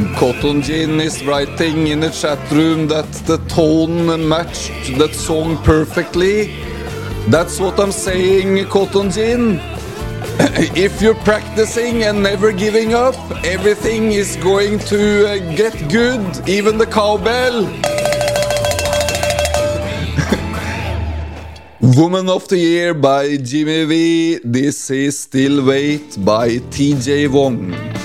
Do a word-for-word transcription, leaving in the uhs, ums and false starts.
Cotton Gin is writing in the chat room that the tone matched that song perfectly. That's what I'm saying, Cotton Gin. If you're practicing and never giving up, everything is going to uh, get good, even the cowbell. Woman of the Year by Jimmy V. This is Still Wait by T J Wong.